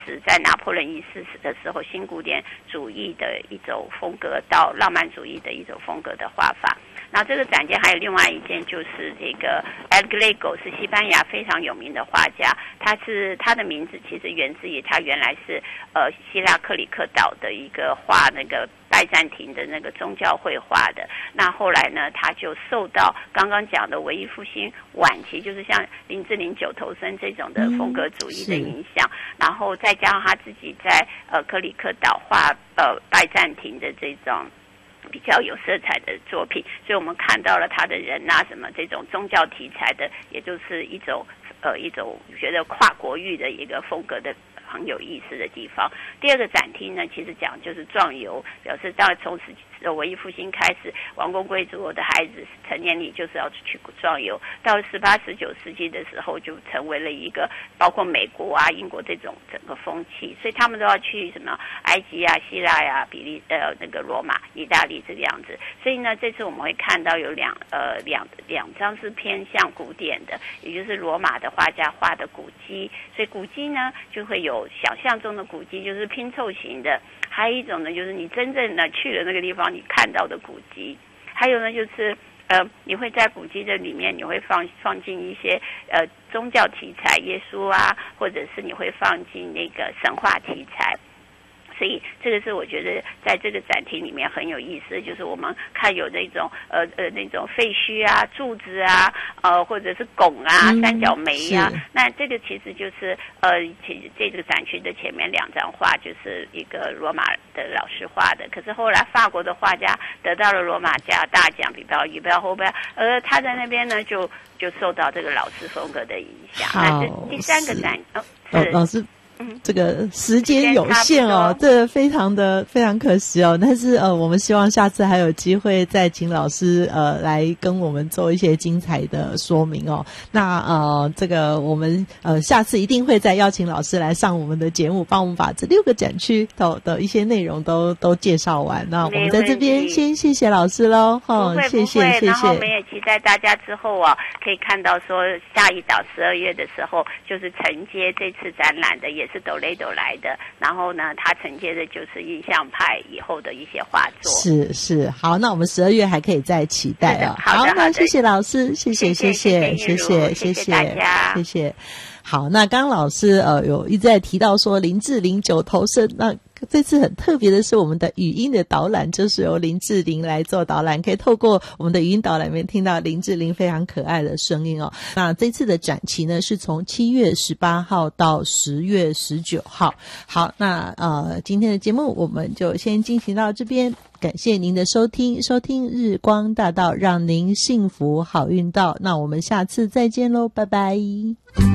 在拿破仑一世的时候，新古典主义的一种风格到浪漫主义的一种风格的画法。那这个展件还有另外一件，就是这个 El Greco 是西班牙非常有名的画家，他的名字其实源自于他原来是希腊克里克岛的一个画那个拜占庭的那个宗教绘画的。那后来呢，他就受到刚刚讲的文艺复兴晚期，就是像林志玲九头身这种的风格主义的影响，然后再加上他自己在克里克岛画拜占庭的这种比较有色彩的作品，所以我们看到了他的人啊什么这种宗教题材的，也就是一种觉得跨国域的一个风格的很有意思的地方。第二个展厅呢，其实讲就是壮游，表示到从文艺复兴开始，王公贵族的孩子成年礼就是要去壮游，到18、19世纪的时候就成为了一个包括美国啊、英国这种整个风气，所以他们都要去什么埃及啊、希腊呀、那个罗马、意大利这个样子。所以呢，这次我们会看到有两张是偏向古典的，也就是罗马的画家画的古迹，所以古迹呢就会有想象中的古迹，就是拼凑型的。还有一种呢，就是你真正的去了那个地方，你看到的古迹。还有呢，就是你会在古迹的里面，你会放进一些宗教题材，耶稣啊，或者是你会放进那个神话题材。所以这个是我觉得在这个展厅里面很有意思，就是我们看有那种那种废墟啊、柱子啊，或者是拱啊、三角梅啊。那这个其实就是其实这个展区的前面两张画就是一个罗马的老师画的，可是后来法国的画家得到了罗马大奖，比较后边，他在那边呢就受到这个老师风格的影响。那这第三个展老师。这个时间有限哦，这非常可惜哦。但是我们希望下次还有机会再请老师来跟我们做一些精彩的说明哦。那这个我们下次一定会再邀请老师来上我们的节目，帮我们把这6个展区的一些内容都介绍完。那我们在这边先谢谢老师喽，谢谢。 然后我们也期待大家之后可以看到说下一档12月的时候，就是承接这次展览的也是斗雷斗来的，然后呢，他承接的就是印象派以后的一些画作。是， 好，那我们12月还可以再期待哦。 好， 那谢谢老师，谢谢大家， 谢谢。好，那刚刚老师有一直在提到说林志玲九头身，那这次很特别的是我们的语音的导览就是由林志玲来做导览，可以透过我们的语音导览里面听到林志玲非常可爱的声音哦。那这次的展期呢是从7月18号到10月19号。好，那今天的节目我们就先进行到这边，感谢您的收听日光大道，让您幸福好运到。那我们下次再见咯，拜拜。